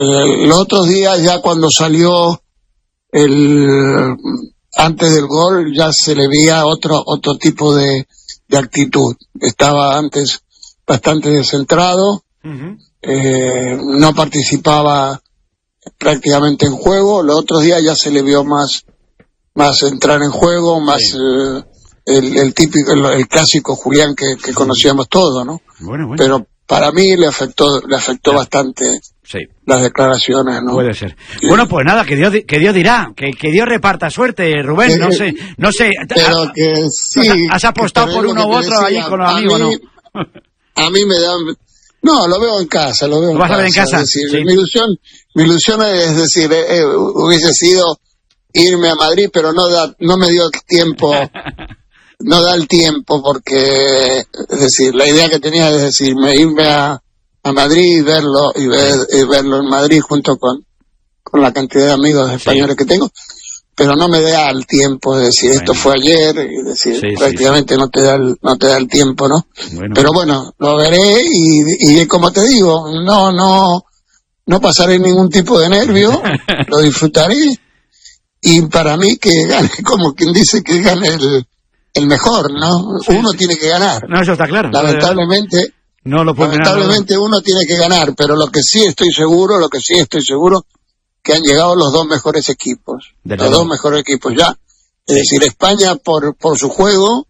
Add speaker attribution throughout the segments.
Speaker 1: Los otros días, ya cuando salió antes del gol, ya se le veía otro tipo de actitud. Estaba antes bastante descentrado, no participaba prácticamente en juego. Los otros días ya se le vio más entrar en juego, más el típico, el clásico Julián que conocíamos todos, ¿no? Bueno. Pero para mí le afectó bastante las declaraciones, ¿no?
Speaker 2: Puede ser. Bueno, pues nada, que Dios dirá, que Dios reparta suerte, Rubén, no sé.
Speaker 1: Pero que sí.
Speaker 2: ¿Has apostado por uno u otro ahí con los amigos, no?
Speaker 1: A mí me dan... No, lo veo en casa, ¿Lo
Speaker 2: vas a ver en casa?
Speaker 1: Es decir, mi ilusión es decir, hubiese sido irme a Madrid, pero no me dio tiempo... No da el tiempo porque, es decir, la idea que tenía es decir, irme a Madrid y verlo en Madrid junto con la cantidad de amigos españoles que tengo, pero no me da el tiempo de decir esto fue ayer y decir prácticamente no te da el tiempo, ¿no? Pero bueno, lo veré y como te digo, no pasaré ningún tipo de nervio, lo disfrutaré y para mí que gane, como quien dice que gane el mejor, ¿no? Uno tiene que ganar.
Speaker 2: No, eso está claro.
Speaker 1: Lamentablemente uno tiene que ganar, pero lo que sí estoy seguro, que han llegado los dos mejores equipos. Dos mejores equipos ya. Es decir, España por su juego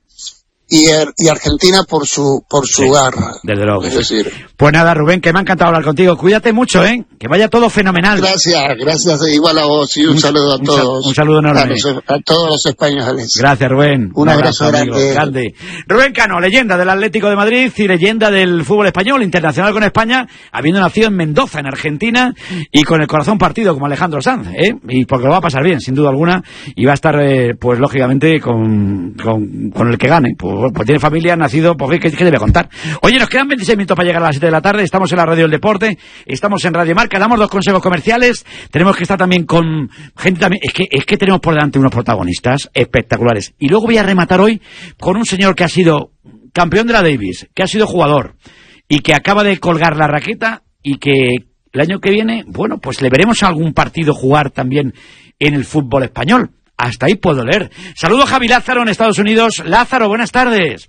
Speaker 1: y Argentina por su garra.
Speaker 2: Desde luego.
Speaker 1: Es decir.
Speaker 2: Pues nada, Rubén, que me ha encantado hablar contigo. Cuídate mucho, que vaya todo fenomenal.
Speaker 1: Gracias, igual a vos y un saludo a todos.
Speaker 2: Un saludo enorme.
Speaker 1: A todos los españoles.
Speaker 2: Gracias, Rubén.
Speaker 1: Un abrazo grande.
Speaker 2: Rubén Cano, leyenda del Atlético de Madrid y leyenda del fútbol español, internacional con España, habiendo nacido en Mendoza, en Argentina, y con el corazón partido como Alejandro Sanz, y porque lo va a pasar bien, sin duda alguna, y va a estar, pues lógicamente, con el que gane. Pues tiene familia, nacido, pues ¿qué debe contar? Oye, nos quedan 26 minutos para llegar a las 7 de la tarde, estamos en la Radio del Deporte, estamos en Radio Marca, damos 2 consejos comerciales, tenemos que estar también con gente también, es que tenemos por delante unos protagonistas espectaculares, y luego voy a rematar hoy con un señor que ha sido campeón de la Davis, que ha sido jugador, y que acaba de colgar la raqueta, y que el año que viene, bueno, pues le veremos a algún partido jugar también en el fútbol español. Hasta ahí puedo leer. Saludo a Javi Lázaro en Estados Unidos. Lázaro, buenas tardes.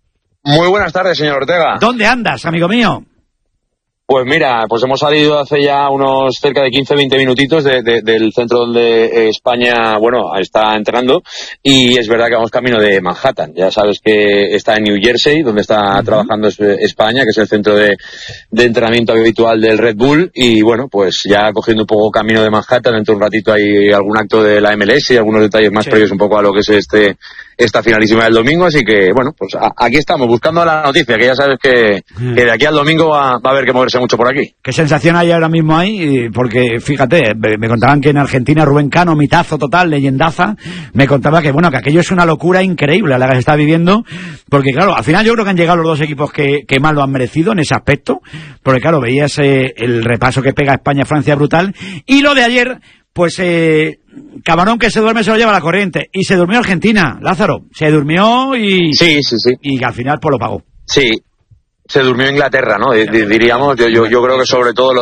Speaker 3: Muy buenas tardes, señor Ortega.
Speaker 2: ¿Dónde andas, amigo mío?
Speaker 3: Pues mira, pues hemos salido hace ya unos cerca de 15-20 minutitos del centro donde España, bueno, está entrenando, y es verdad que vamos camino de Manhattan. Ya sabes que está en New Jersey, donde está trabajando España, que es el centro de entrenamiento habitual del Red Bull, y bueno, pues ya cogiendo un poco camino de Manhattan. Dentro de un ratito hay algún acto de la MLS y algunos detalles más previos un poco a lo que es esta finalísima del domingo, así que bueno, pues aquí estamos buscando la noticia, que ya sabes que de aquí al domingo va a haber que moverse mucho por aquí.
Speaker 2: ¿Qué sensación hay ahora mismo ahí? Porque fíjate, me contaban que en Argentina Rubén Cano, mitazo total, leyendaza, me contaba que bueno, que aquello es una locura increíble la que se está viviendo, porque claro, al final yo creo que han llegado los dos equipos que más lo han merecido en ese aspecto, porque claro, veías el repaso que pega España-Francia brutal, y lo de ayer, pues camarón que se duerme se lo lleva la corriente, y se durmió Argentina, Lázaro, se durmió y
Speaker 3: sí.
Speaker 2: Y al final pues lo pagó.
Speaker 3: Sí, se durmió Inglaterra, ¿no? Diríamos, yo creo que sobre todo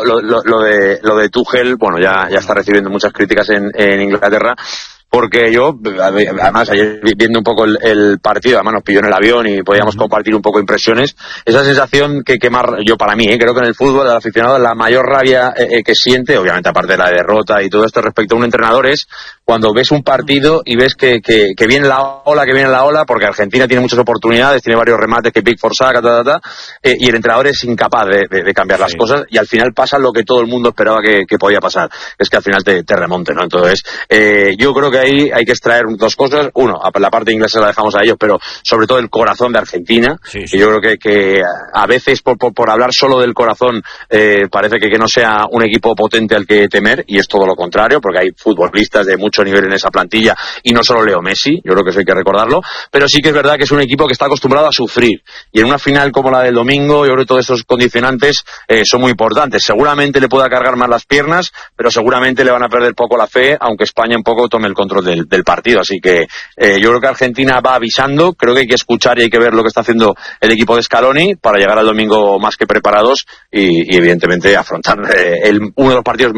Speaker 3: lo de Tuchel, bueno, ya está recibiendo muchas críticas en Inglaterra, porque yo, además, ayer viendo un poco el partido, además nos pilló en el avión y podíamos compartir un poco impresiones, esa sensación que más, yo para mí, creo que en el fútbol, el aficionado, la mayor rabia que siente, obviamente aparte de la derrota y todo esto respecto a un entrenador, es cuando ves un partido y ves que viene la ola, porque Argentina tiene muchas oportunidades, tiene varios remates que Pickford saca, y el entrenador es incapaz de cambiar las cosas, y al final pasa lo que todo el mundo esperaba que podía pasar, es que al final te remonte, ¿no? Entonces, yo creo que ahí hay que extraer 2 cosas. Uno, la parte inglesa la dejamos a ellos, pero sobre todo el corazón de Argentina, que yo creo que a veces por hablar solo del corazón parece que no sea un equipo potente al que temer, y es todo lo contrario, porque hay futbolistas de mucho nivel en esa plantilla, y no solo Leo Messi, yo creo que eso hay que recordarlo, pero sí que es verdad que es un equipo que está acostumbrado a sufrir, y en una final como la del domingo, yo creo que todos esos condicionantes son muy importantes. Seguramente le pueda cargar más las piernas, pero seguramente le van a perder poco la fe, aunque España un poco tome el control del partido, así que yo creo que Argentina va avisando, creo que hay que escuchar y hay que ver lo que está haciendo el equipo de Scaloni para llegar al domingo más que preparados y evidentemente afrontar uno de los partidos